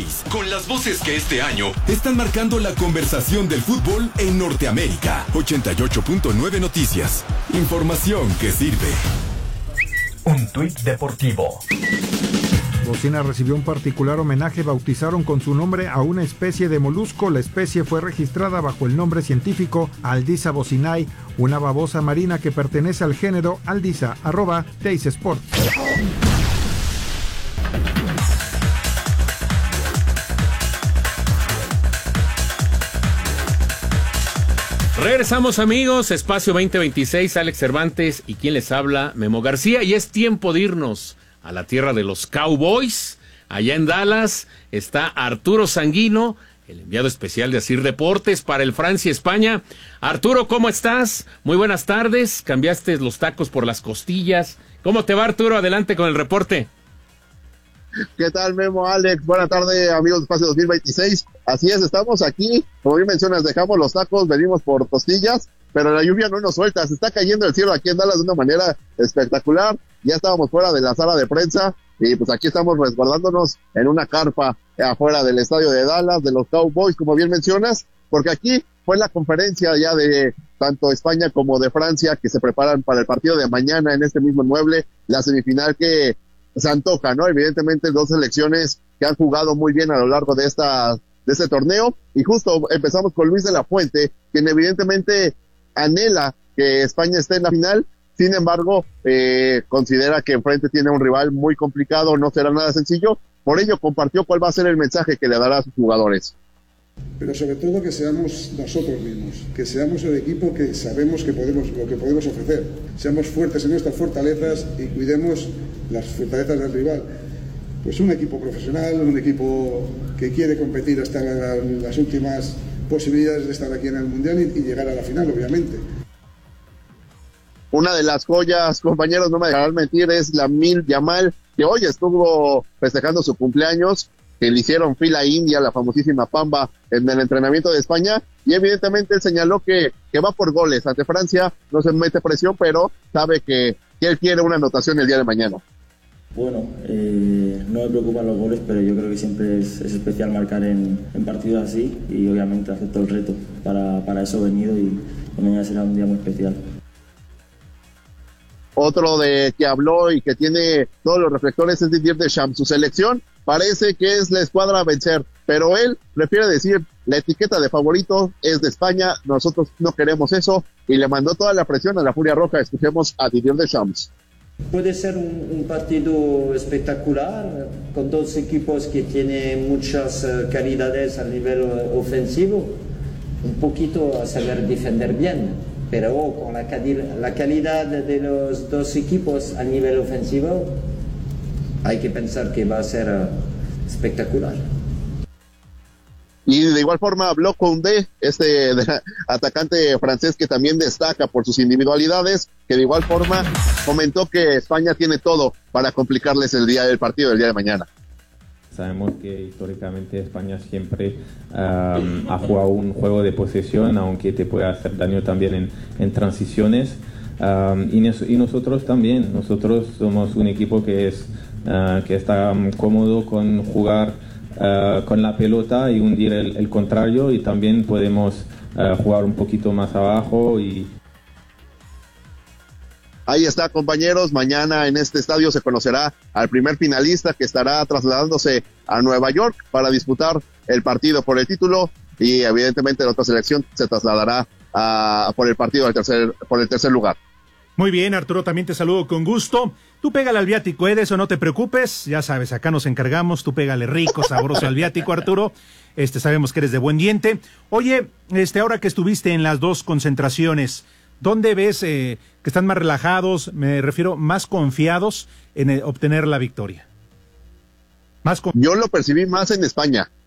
2026, con las voces que este año están marcando la conversación del fútbol en Norteamérica. 88.9 Noticias. Información que sirve. Un tuit deportivo. Bocina recibió un particular homenaje. Bautizaron con su nombre a una especie de molusco. La especie fue registrada bajo el nombre científico Aldisa bocinae, una babosa marina que pertenece al género Aldisa. @Teis Sport. Regresamos, amigos, Espacio 2026, Alex Cervantes y quien les habla, Memo García, y es tiempo de irnos a la tierra de los Cowboys. Allá en Dallas está Arturo Sanguino, el enviado especial de Asir Deportes para el Francia-España. Arturo, ¿cómo estás? Muy buenas tardes, cambiaste los tacos por las costillas. ¿Cómo te va, Arturo? Adelante con el reporte. ¿Qué tal, Memo, Alex? Buenas tardes, amigos de Espacio 2026. Así es, estamos aquí, como bien mencionas, dejamos los tacos, venimos por costillas, pero la lluvia no nos suelta, se está cayendo el cielo aquí en Dallas de una manera espectacular. Ya estábamos fuera de la sala de prensa y pues aquí estamos resguardándonos en una carpa afuera del estadio de Dallas, de los Cowboys, como bien mencionas, porque aquí fue la conferencia ya de tanto España como de Francia que se preparan para el partido de mañana en este mismo inmueble, la semifinal que se antoja, ¿no? Evidentemente dos selecciones que han jugado muy bien a lo largo de este torneo, y justo empezamos con Luis de la Fuente, quien evidentemente anhela que España esté en la final. Sin embargo, considera que enfrente tiene un rival muy complicado, no será nada sencillo. Por ello compartió cuál va a ser el mensaje que le dará a sus jugadores. Pero sobre todo que seamos nosotros mismos, que seamos el equipo que sabemos que lo que podemos ofrecer. Seamos fuertes en nuestras fortalezas y cuidemos las fortalezas del rival. Pues un equipo profesional, un equipo que quiere competir hasta las últimas posibilidades de estar aquí en el Mundial y llegar a la final, obviamente. Una de las joyas, compañeros, no me dejarán mentir, es Lamine Yamal, que hoy estuvo festejando su cumpleaños, que le hicieron fila india, la famosísima Pamba, en el entrenamiento de España, y evidentemente él señaló que va por goles. Ante Francia no se mete presión, pero sabe que él quiere una anotación el día de mañana. Bueno, no me preocupan los goles, pero yo creo que siempre es especial marcar en partidos así, y obviamente acepto el reto. Para eso he venido y mañana será un día muy especial. Otro de que habló y que tiene todos los reflectores es Didier Deschamps. Su selección parece que es la escuadra a vencer, pero él prefiere decir, la etiqueta de favorito es de España, nosotros no queremos eso, y le mandó toda la presión a la Furia Roja. Escuchemos a Didier Deschamps. Puede ser un partido espectacular, con dos equipos que tienen muchas calidades a nivel ofensivo, un poquito a saber defender bien, pero con la calidad de los dos equipos a nivel ofensivo, hay que pensar que va a ser espectacular. Y de igual forma habló Koundé, atacante francés que también destaca por sus individualidades, que de igual forma comentó que España tiene todo para complicarles el partido del día de mañana. Sabemos que históricamente España siempre ha jugado un juego de posesión, aunque te puede hacer daño también en transiciones. Y nosotros también, nosotros somos un equipo que está cómodo con jugar con la pelota y hundir el contrario, y también podemos jugar un poquito más abajo. Y ahí está, compañeros, mañana en este estadio se conocerá al primer finalista, que estará trasladándose a Nueva York para disputar el partido por el título, y evidentemente la otra selección se trasladará por el partido por el tercer lugar. Muy bien, Arturo, también te saludo con gusto. Tú pégale al viático, de eso no te preocupes, ya sabes, acá nos encargamos, tú pégale rico, sabroso al viático, Arturo, sabemos que eres de buen diente. Oye, ahora que estuviste en las dos concentraciones, ¿dónde ves que están más relajados, me refiero, más confiados en obtener la victoria? Yo lo percibí más en España.